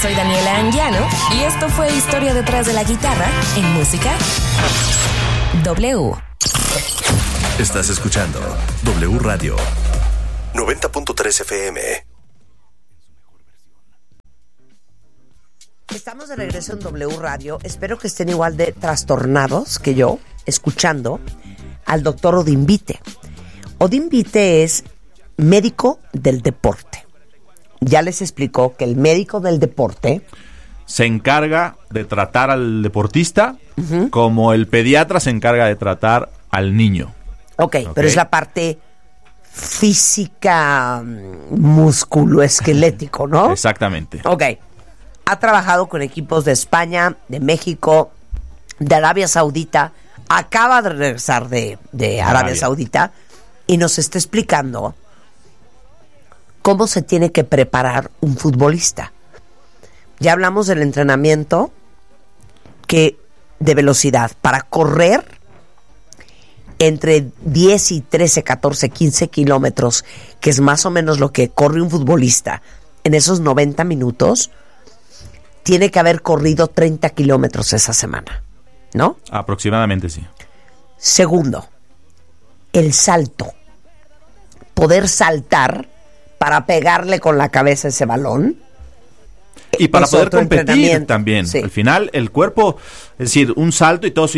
soy Daniela Anguiano y esto fue Historia detrás de la guitarra en Música W. Estás escuchando W Radio 90.3 FM. Estamos de regreso en W Radio. Espero que estén igual de trastornados que yo, escuchando al doctor Odín Vite. Odín Vite es médico del deporte. Ya les explicó que el médico del deporte se encarga de tratar al deportista como el pediatra se encarga de tratar al niño. Ok, pero es la parte física, musculoesquelético, ¿no? Exactamente. Ok. Ha trabajado con equipos de España, de México, de Arabia Saudita. Acaba de regresar de Arabia Saudita y nos está explicando cómo se tiene que preparar un futbolista. Ya hablamos del entrenamiento de velocidad para correr entre 10 y 13, 14, 15 kilómetros, que es más o menos lo que corre un futbolista en esos 90 minutos. Tiene que haber corrido 30 kilómetros esa semana, ¿no? Aproximadamente, sí. Segundo, el salto. Poder saltar para pegarle con la cabeza ese balón. Y para poder competir también. Sí. Al final, el cuerpo, es decir, un salto y todos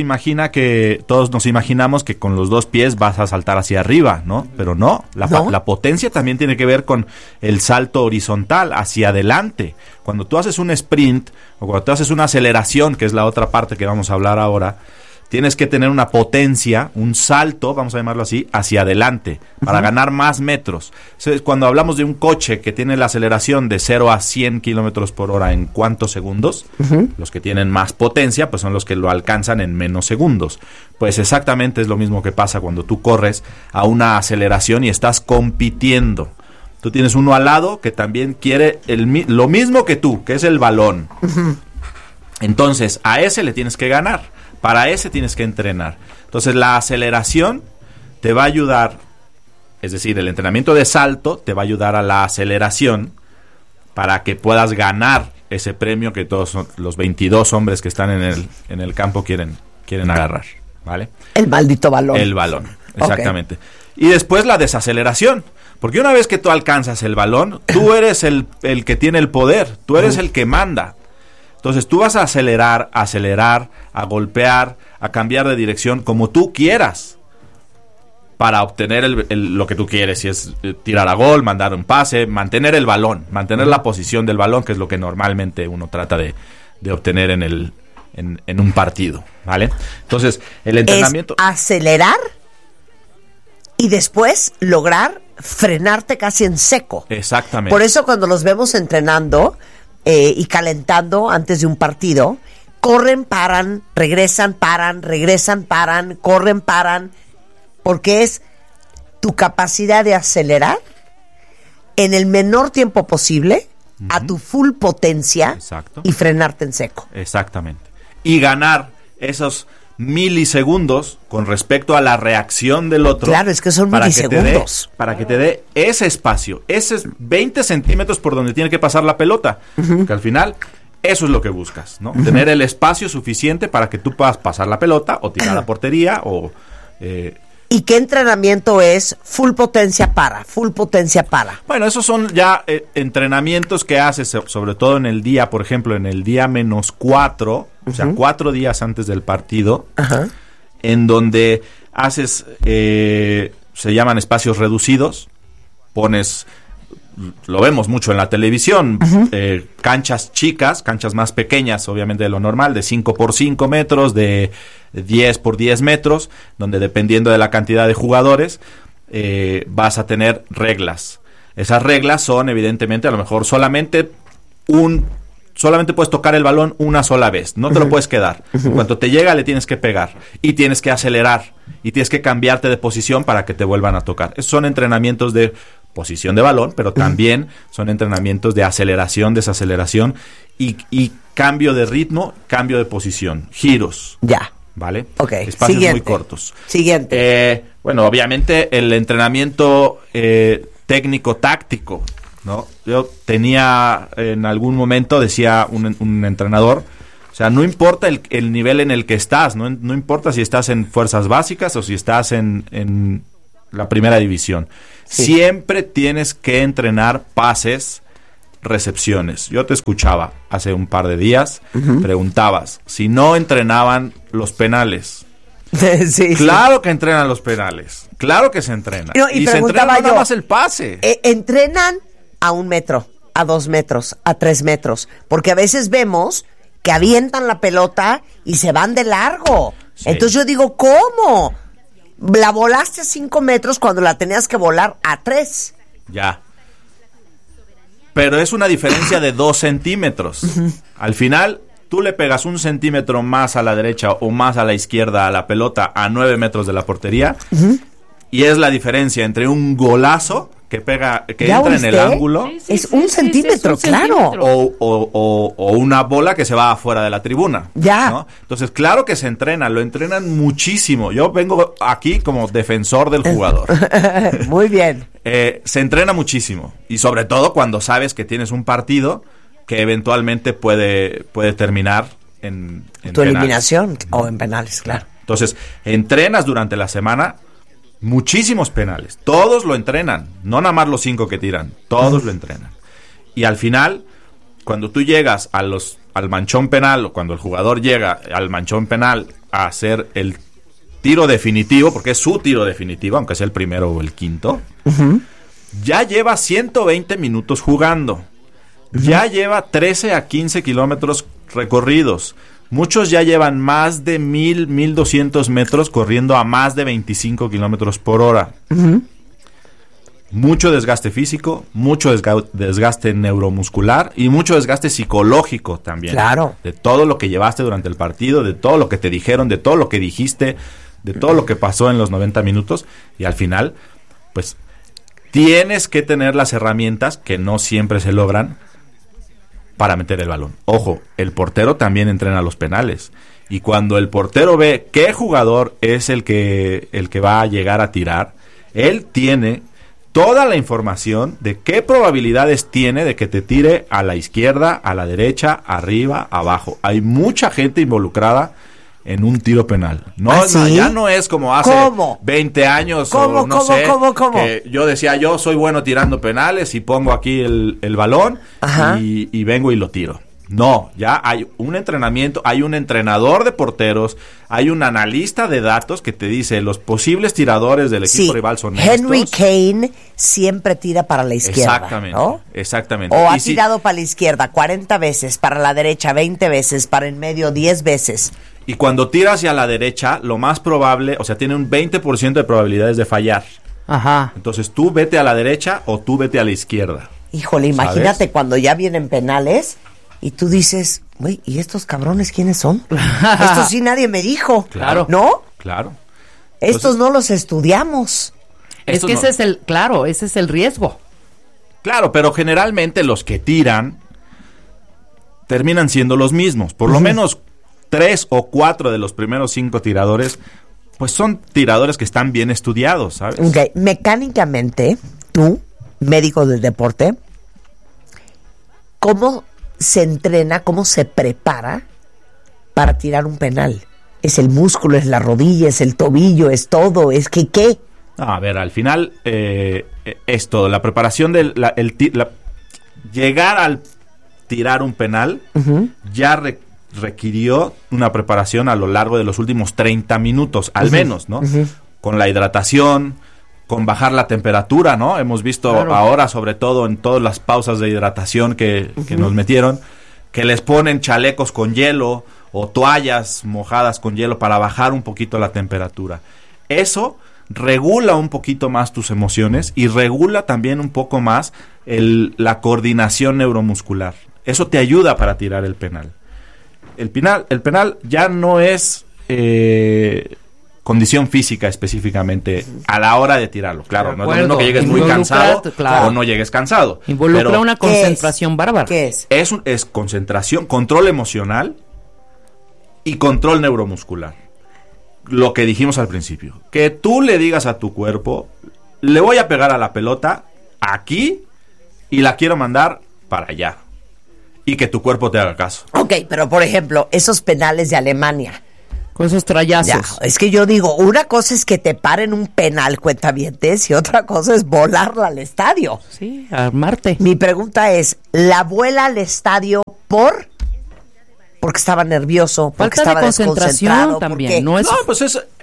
nos imaginamos que con los dos pies vas a saltar hacia arriba, ¿no? Pero no, la potencia también tiene que ver con el salto horizontal, hacia adelante. Cuando tú haces un sprint o cuando tú haces una aceleración, que es la otra parte que vamos a hablar ahora, tienes que tener una potencia, un salto, vamos a llamarlo así, hacia adelante, para ganar más metros. Entonces, cuando hablamos de un coche que tiene la aceleración de 0 a 100 kilómetros por hora en ¿cuántos segundos? Los que tienen más potencia, pues son los que lo alcanzan en menos segundos. Pues exactamente es lo mismo que pasa cuando tú corres a una aceleración y estás compitiendo. Tú tienes uno al lado que también quiere lo mismo que tú, que es el balón. Entonces, a ese le tienes que ganar. Para ese tienes que entrenar. Entonces, la aceleración te va a ayudar, es decir, el entrenamiento de salto te va a ayudar a la aceleración para que puedas ganar ese premio que todos los 22 hombres que están en el campo quieren agarrar, ¿vale? El maldito balón. El balón, exactamente. Okay. Y después la desaceleración. Porque una vez que tú alcanzas el balón, tú eres el que tiene el poder, tú eres el que manda. Entonces tú vas a acelerar, a golpear, a cambiar de dirección como tú quieras para obtener lo que tú quieres. Si es tirar a gol, mandar un pase, mantener el balón, mantener la posición del balón, que es lo que normalmente uno trata de obtener en un partido, ¿vale? Entonces el entrenamiento... Es acelerar y después lograr frenarte casi en seco. Exactamente. Por eso cuando los vemos entrenando... y calentando antes de un partido, corren, paran, regresan, corren, paran, porque es tu capacidad de acelerar en el menor tiempo posible a tu full potencia. Exacto. Y frenarte en seco. Exactamente. Y ganar esos milisegundos con respecto a la reacción del otro. Claro, es que son milisegundos. Para que te dé ese espacio, esos 20 centímetros por donde tiene que pasar la pelota. Porque al final, eso es lo que buscas, ¿no? Tener el espacio suficiente para que tú puedas pasar la pelota o tirar a la portería o... ¿Y qué entrenamiento es full potencia para? Bueno, esos son ya entrenamientos que haces, sobre todo en el día, por ejemplo, en el día -4, o sea, 4 días antes del partido, en donde haces, se llaman espacios reducidos, pones, lo vemos mucho en la televisión, canchas chicas, canchas más pequeñas, obviamente de lo normal, de 5 por 5 metros, de 10 por 10 metros, donde dependiendo de la cantidad de jugadores, vas a tener reglas. Esas reglas son, evidentemente, a lo mejor solamente puedes tocar el balón una sola vez, no te lo puedes quedar. En cuanto te llega, le tienes que pegar y tienes que acelerar y tienes que cambiarte de posición para que te vuelvan a tocar. Esos son entrenamientos de posición de balón, pero también son entrenamientos de aceleración, desaceleración y cambio de ritmo, cambio de posición, giros. Ya. ¿Vale? Ok. Espacios Siguiente. muy cortos. Siguiente. Bueno, obviamente el entrenamiento técnico-táctico, ¿no? Yo tenía, en algún momento, decía un entrenador, o sea, no importa el nivel en el que estás, no importa si estás en fuerzas básicas o si estás en la primera división. Sí. Siempre tienes que entrenar pases, recepciones. Yo te escuchaba hace un par de días, preguntabas si no entrenaban los penales. Sí, claro que entrenan los penales, claro que se entrena. No, y se entrena nada más el pase. Entrenan a 1 metro, a 2 metros, a 3 metros, porque a veces vemos que avientan la pelota y se van de largo. Sí. Entonces yo digo, ¿cómo? La volaste a 5 metros cuando la tenías que volar a 3. Ya. Pero es una diferencia de 2 centímetros. Al final, tú le pegas 1 centímetro más a la derecha o más a la izquierda a la pelota a 9 metros de la portería. Y es la diferencia entre un golazo que pega, que entra en el ángulo. Es 1 centímetro, claro. O una bola que se va afuera de la tribuna. Ya. ¿No? Entonces, claro que se entrena, lo entrenan muchísimo. Yo vengo aquí como defensor del jugador. Muy bien. Se entrena muchísimo. Y sobre todo cuando sabes que tienes un partido que eventualmente puede terminar en tu penales. Eliminación o en penales, claro. Entonces, entrenas durante la semana muchísimos penales. Todos lo entrenan. No nada más los 5 que tiran. Todos lo entrenan. Y al final, cuando tú llegas al manchón penal, o cuando el jugador llega al manchón penal a hacer el tiro definitivo, porque es su tiro definitivo, aunque sea el primero o el quinto, ya lleva 120 minutos jugando. Ya lleva 13 a 15 kilómetros recorridos. Muchos ya llevan más de 1,200 metros corriendo a más de 25 kilómetros por hora. Mucho desgaste físico, mucho desgaste neuromuscular y mucho desgaste psicológico también. Claro. De todo lo que llevaste durante el partido, de todo lo que te dijeron, de todo lo que dijiste, de todo lo que pasó en los 90 minutos. Y al final, pues, tienes que tener las herramientas que no siempre se logran para meter el balón. Ojo, el portero también entrena los penales. Y cuando el portero ve qué jugador es el que va a llegar a tirar, él tiene toda la información de qué probabilidades tiene de que te tire a la izquierda, a la derecha, arriba, abajo. Hay mucha gente involucrada en un tiro penal. No, ya no es como hace 20 años o no sé. Que yo decía, yo soy bueno tirando penales y pongo aquí el balón y vengo y lo tiro. No, ya hay un entrenamiento, hay un entrenador de porteros, hay un analista de datos que te dice los posibles tiradores del equipo rival son estos. Henry Kane siempre tira para la izquierda. Exactamente, ¿no? Exactamente. O ha tirado para la izquierda 40 veces, para la derecha 20 veces, para el medio 10 veces. Y cuando tira hacia la derecha, lo más probable, o sea, tiene un 20% de probabilidades de fallar. Ajá. Entonces tú vete a la derecha o tú vete a la izquierda. Híjole, imagínate cuando ya vienen penales y tú dices, güey, ¿y estos cabrones quiénes son? Estos sí nadie me dijo. Claro. ¿No? Claro. Estos no los estudiamos. Es que ese es el riesgo. Claro, pero generalmente los que tiran terminan siendo los mismos. Por lo menos 3 o 4 de los primeros 5 tiradores, pues son tiradores que están bien estudiados, ¿sabes? Okay. Mecánicamente, tú, médico del deporte, ¿cómo se entrena, cómo se prepara para tirar un penal? ¿Es el músculo, es la rodilla, es el tobillo, es todo? ¿Es que qué? A ver, al final es todo. La preparación llegar al tirar un penal ya requirió una preparación a lo largo de los últimos 30 minutos, al menos, ¿no? Con la hidratación, con bajar la temperatura, ¿no? Hemos visto ahora, sobre todo en todas las pausas de hidratación que nos metieron, que les ponen chalecos con hielo o toallas mojadas con hielo para bajar un poquito la temperatura. Eso regula un poquito más tus emociones y regula también un poco más la coordinación neuromuscular. Eso te ayuda para tirar el penal. El penal ya no es condición física específicamente a la hora de tirarlo. Claro, no es lo mismo que llegues muy cansado o no llegues cansado. Involucra una concentración bárbara. ¿Qué es? Es concentración, control emocional y control neuromuscular. Lo que dijimos al principio. Que tú le digas a tu cuerpo, le voy a pegar a la pelota aquí y la quiero mandar para allá. Y que tu cuerpo te haga caso. Ok, pero por ejemplo, esos penales de Alemania. Con esos trayazos. Ya, es que yo digo, una cosa es que te paren un penal, cuentavientes, y otra cosa es volarla al estadio. Sí, armarte. Mi pregunta es, ¿la vuela al estadio porque estaba nervioso, porque falta estaba de concentración desconcentrado? también? No No, pues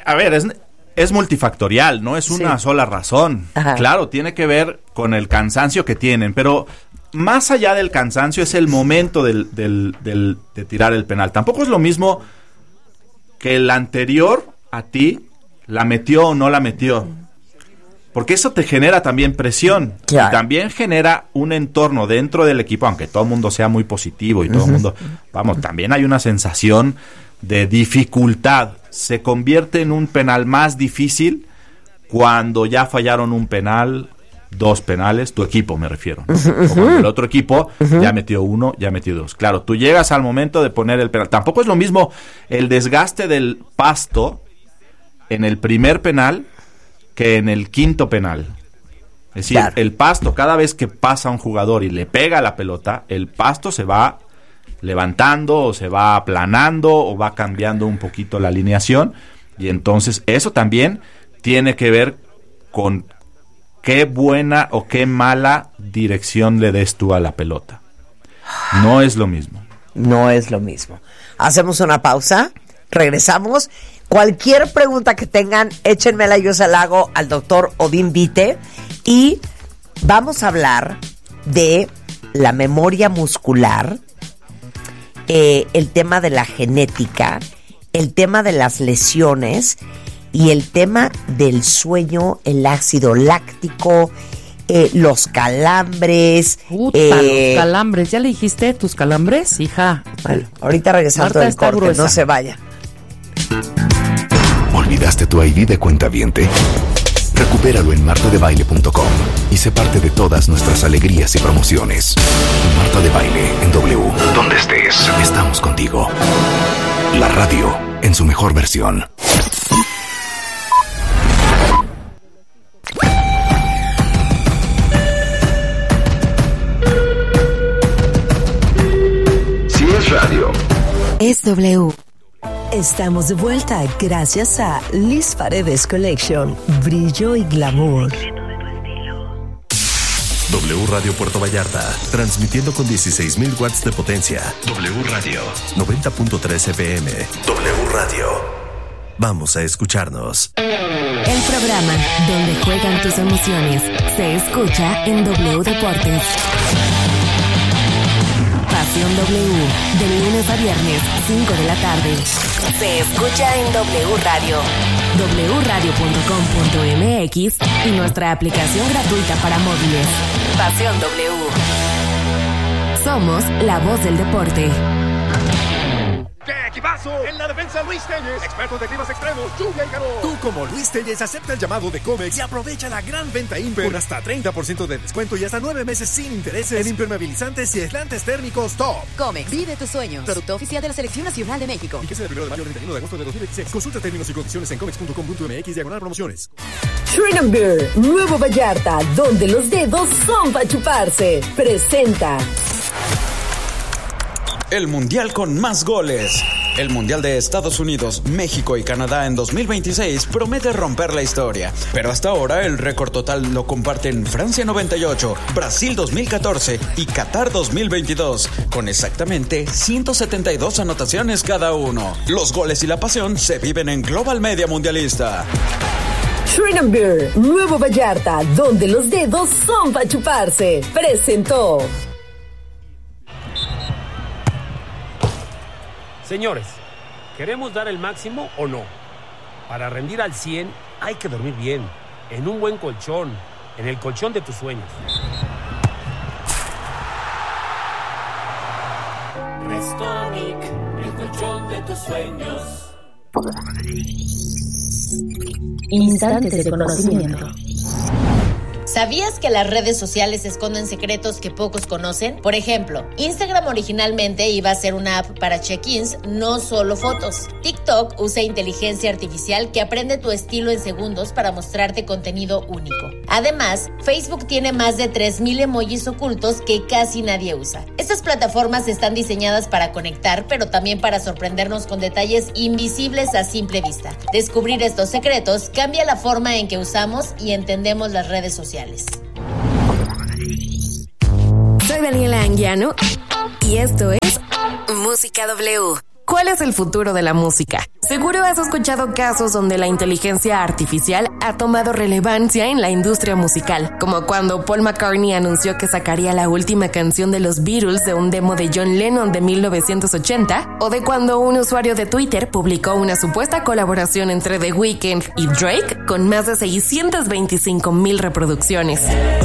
es multifactorial, no es una sola razón. Ajá. Claro, tiene que ver con el cansancio que tienen, pero más allá del cansancio es el momento de tirar el penal. Tampoco es lo mismo que el anterior a ti la metió o no la metió. Porque eso te genera también presión. Claro. Y también genera un entorno dentro del equipo, aunque todo el mundo sea muy positivo y todo el mundo... Vamos, también hay una sensación de dificultad. Se convierte en un penal más difícil cuando ya fallaron un penal, 2 penales, tu equipo me refiero, ¿no? O cuando el otro equipo ya metió 1, ya metió 2. Claro, tú llegas al momento de poner el penal. Tampoco es lo mismo el desgaste del pasto en el primer penal que en el quinto penal. Es decir, claro, el pasto, cada vez que pasa un jugador y le pega la pelota, el pasto se va levantando o se va aplanando o va cambiando un poquito la alineación, y entonces eso también tiene que ver con qué buena o qué mala dirección le des tú a la pelota. No es lo mismo. No es lo mismo. Hacemos una pausa, regresamos. Cualquier pregunta que tengan, échenmela, yo se la hago al doctor Odín Vite, y vamos a hablar de la memoria muscular, el tema de la genética, el tema de las lesiones y el tema del sueño, el ácido láctico, los calambres. Los calambres. ¿Ya le dijiste tus calambres, hija? Bueno, ahorita regresando del corte, gruesa. No se vaya. ¿Olvidaste tu ID de cuentaviente? Recupéralo en martadebaile.com y sé parte de todas nuestras alegrías y promociones. Marta de Baile en W. Donde estés, estamos contigo. La radio en su mejor versión. Si es radio, es W. Estamos de vuelta gracias a Liz Paredes Collection, brillo y glamour. W Radio Puerto Vallarta, transmitiendo con 16,000 watts de potencia. W Radio, 90.3 FM. W Radio. Vamos a escucharnos. El programa donde juegan tus emociones se escucha en W Deportes. Pasión W, de lunes a viernes, 5 de la tarde. Se escucha en W Radio, wradio.com.mx y nuestra aplicación gratuita para móviles. Pasión W. Somos la voz del deporte. ¡Qué equipazo! En la defensa, Luis Telles, expertos de climas extremos, lluvia y calor. Tú, como Luis Telles, acepta el llamado de Comex y aprovecha la gran venta Imper con hasta 30% de descuento y hasta 9 meses sin intereses en impermeabilizantes y aislantes térmicos Top. Comex, vive tus sueños. Producto oficial de la Selección Nacional de México. Y que sea del 1 de mayo al 31 de agosto de 2016. Consulta términos y condiciones en comex.com.mx/promociones. Shrine Beer, Nuevo Vallarta, donde los dedos son para chuparse. Presenta el mundial con más goles. El mundial de Estados Unidos, México y Canadá en 2026 promete romper la historia. Pero hasta ahora el récord total lo comparten Francia 98, Brasil 2014 y Qatar 2022, con exactamente 172 anotaciones cada uno. Los goles y la pasión se viven en Global Media Mundialista. Shrine Beer, Nuevo Vallarta, donde los dedos son para chuparse. Presentó. Señores, ¿queremos dar el máximo o no? Para rendir al 100 hay que dormir bien, en un buen colchón, en el colchón de tus sueños. Restonic, el colchón de tus sueños. Instantes de conocimiento. ¿Sabías que las redes sociales esconden secretos que pocos conocen? Por ejemplo, Instagram originalmente iba a ser una app para check-ins, no solo fotos. TikTok usa inteligencia artificial que aprende tu estilo en segundos para mostrarte contenido único. Además, Facebook tiene más de 3,000 emojis ocultos que casi nadie usa. Estas plataformas están diseñadas para conectar, pero también para sorprendernos con detalles invisibles a simple vista. Descubrir estos secretos cambia la forma en que usamos y entendemos las redes sociales. Soy Daniela Anguiano y esto es Música W. ¿Cuál es el futuro de la música? Seguro has escuchado casos donde la inteligencia artificial ha tomado relevancia en la industria musical, como cuando Paul McCartney anunció que sacaría la última canción de los Beatles de un demo de John Lennon de 1980, o de cuando un usuario de Twitter publicó una supuesta colaboración entre The Weeknd y Drake con más de 625,000 reproducciones.